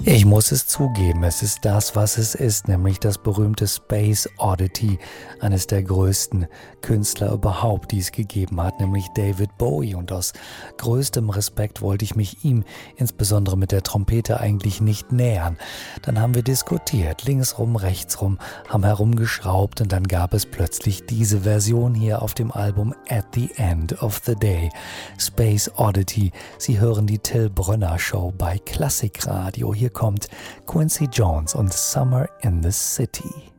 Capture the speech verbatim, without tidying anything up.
Ich muss es zugeben, es ist das, was es ist, nämlich das berühmte Space Oddity, eines der größten Künstler überhaupt, die es gegeben hat, nämlich David Bowie. Und aus größtem Respekt wollte ich mich ihm, insbesondere mit der Trompete, eigentlich nicht nähern. Dann haben wir diskutiert, linksrum, rechtsrum, haben herumgeschraubt und dann gab es plötzlich diese Version hier auf dem Album At the End of the Day, Space Oddity. Sie hören die Till Brönner Show bei Klassikradio. Hier kommt Quincy Jones und Summer in the City.